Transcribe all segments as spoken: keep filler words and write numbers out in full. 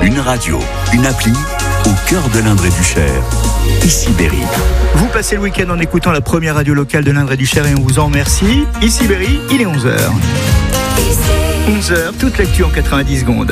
Une radio, une appli, au cœur de l'Indre et du Cher. Ici Berry. Vous passez le week-end en écoutant la première radio locale de l'Indre et du Cher et on vous en remercie. Ici Berry, il est onze heures. onze heures, toute l'actu en quatre-vingt-dix secondes.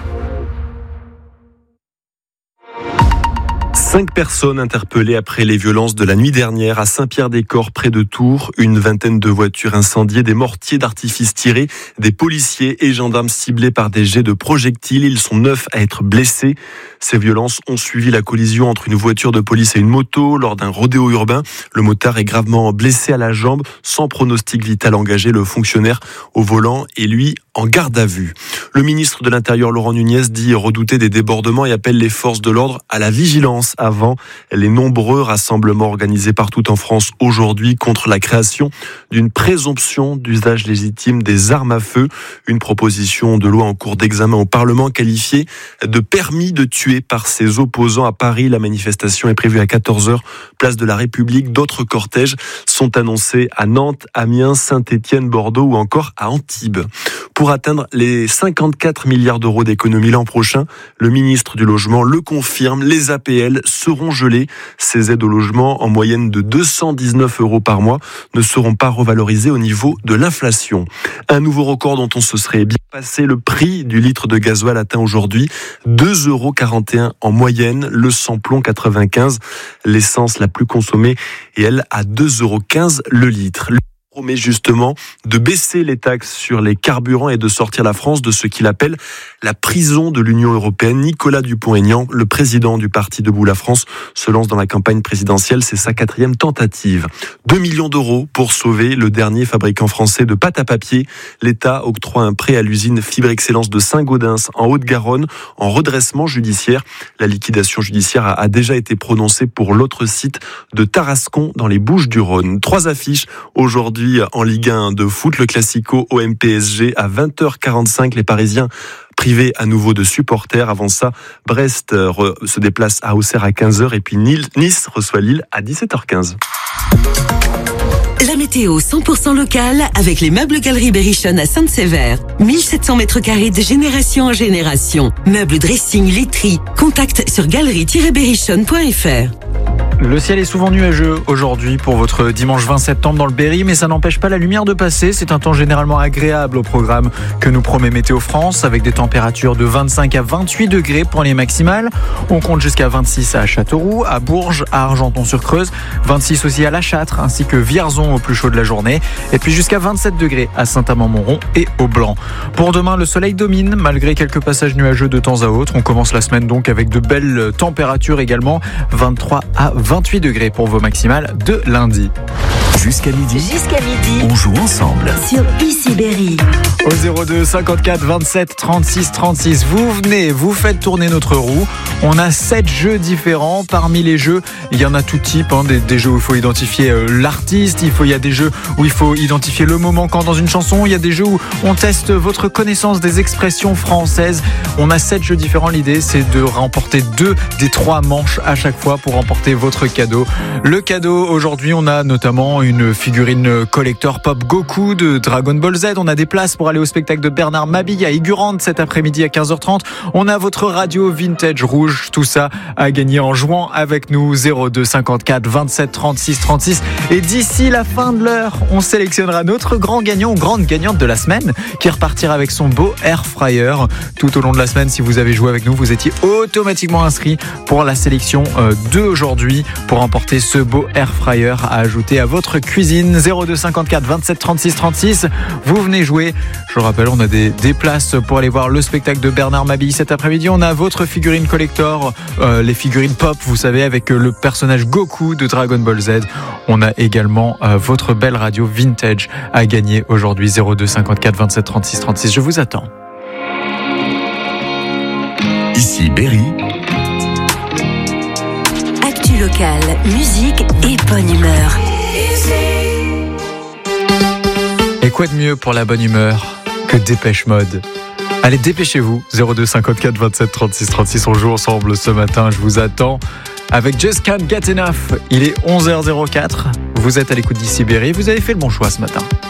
Cinq personnes interpellées après les violences de la nuit dernière à Saint-Pierre-des-Corps, près de Tours. Une vingtaine de voitures incendiées, des mortiers d'artifice tirés, des policiers et gendarmes ciblés par des jets de projectiles. Ils sont neuf à être blessés. Ces violences ont suivi la collision entre une voiture de police et une moto lors d'un rodéo urbain. Le motard est gravement blessé à la jambe, sans pronostic vital engagé. Le fonctionnaire au volant est lui en garde à vue. Le ministre de l'Intérieur, Laurent Nunez, dit redouter des débordements et appelle les forces de l'ordre à la vigilance avant les nombreux rassemblements organisés partout en France aujourd'hui contre la création d'une présomption d'usage légitime des armes à feu. Une proposition de loi en cours d'examen au Parlement qualifiée de permis de tuer par ses opposants. À Paris, la manifestation est prévue à quatorze heures, place de la République. D'autres cortèges sont annoncés à Nantes, Amiens, Saint-Étienne, Bordeaux ou encore à Antibes. Pour atteindre les cinquante-quatre milliards d'euros d'économie l'an prochain, le ministre du Logement le confirme, les A P L seront gelées. Ces aides au logement, en moyenne de deux cent dix-neuf euros par mois, ne seront pas revalorisées au niveau de l'inflation. Un nouveau record dont on se serait bien passé. Le prix du litre de gasoil atteint aujourd'hui deux euros quarante et un en moyenne. Le samplon quatre-vingt-quinze, l'essence la plus consommée, et elle à deux euros quinze le litre. Promet justement de baisser les taxes sur les carburants et de sortir la France de ce qu'il appelle la prison de l'Union européenne. Nicolas Dupont-Aignan, le président du parti Debout la France, se lance dans la campagne présidentielle. C'est sa quatrième tentative. deux millions d'euros pour sauver le dernier fabricant français de pâte à papier. L'État octroie un prêt à l'usine Fibre Excellence de Saint-Gaudens en Haute-Garonne en redressement judiciaire. La liquidation judiciaire a déjà été prononcée pour l'autre site de Tarascon dans les Bouches-du-Rhône. Trois affiches aujourd'hui en Ligue un de foot, le Classico O M P S G à vingt heures quarante-cinq, les Parisiens privés à nouveau de supporters. Avant ça, Brest se déplace à Auxerre à quinze heures et puis Nice reçoit Lille à dix-sept heures quinze. La météo cent pour cent locale avec les meubles Galeries Berrichon à Sainte-Sévère. mille sept cents mètres carrés de génération en génération. Meubles, dressing, literie. Contact sur galerie tiret berrichon point f r. Le ciel est souvent nuageux aujourd'hui pour votre dimanche vingt septembre dans le Berry, mais ça n'empêche pas la lumière de passer. C'est un temps généralement agréable au programme que nous promet Météo France, avec des températures de vingt-cinq à vingt-huit degrés pour les maximales. On compte jusqu'à vingt-six à Châteauroux, à Bourges, à Argenton-sur-Creuse, vingt-six aussi à La Châtre, ainsi que Vierzon au plus chaud de la journée, et puis jusqu'à vingt-sept degrés à Saint-Amand-Montrond et au Blanc. Pour demain, le soleil domine, malgré quelques passages nuageux de temps à autre. On commence la semaine donc avec de belles températures également, vingt-trois à vingt-huit degrés pour vos maximales de lundi. Jusqu'à midi, Jusqu'à midi, on joue ensemble sur Ici Berry. Au zéro deux cinquante-quatre vingt-sept trente-six trente-six, vous venez, vous faites tourner notre roue. On a sept jeux différents. Parmi les jeux, il y en a tout type, hein, des, des jeux où il faut identifier euh, l'artiste, il faut, il y a des jeux où il faut identifier le mot manquant dans une chanson, il y a des jeux où on teste votre connaissance des expressions françaises. On a sept jeux différents. L'idée, c'est de remporter deux des trois manches à chaque fois pour remporter votre cadeau. Le cadeau, aujourd'hui, on a notamment une figurine collector Pop Goku de Dragon Ball Z. On a des places pour aller au spectacle de Bernard Mabille à Aigurande cet après-midi à quinze heures trente. On a votre radio vintage rouge. Tout ça à gagner en jouant avec nous. Zéro deux cinquante-quatre vingt-sept trente-six trente-six. Et d'ici la fin de l'heure, on sélectionnera notre grand gagnant ou grande gagnante de la semaine qui repartira avec son beau air fryer. Tout au long de la semaine, si vous avez joué avec nous, vous étiez automatiquement inscrit pour la sélection d'aujourd'hui pour emporter ce beau air fryer à ajouter à votre cuisine. Zéro deux cinquante-quatre vingt-sept trente-six trente-six. Vous venez jouer. Je rappelle, on a des, des places pour aller voir le spectacle de Bernard Mabille cet après-midi. On a votre figurine collector, euh, les figurines pop, vous savez, avec le personnage Goku de Dragon Ball Z. On a également euh, votre belle radio vintage à gagner aujourd'hui. Zéro deux cinquante-quatre vingt-sept trente-six trente-six. Je vous attends. Ici Berry. Actu locale, musique et bonne humeur. Et quoi de mieux pour la bonne humeur que Dépêche Mode? Allez, dépêchez-vous. Zéro deux cinquante-quatre vingt-sept trente-six trente-six. On joue ensemble ce matin. Je vous attends avec Just Can't Get Enough. Il est onze heures zéro quatre. Vous êtes à l'écoute d'Ici Berry. Vous avez fait le bon choix ce matin.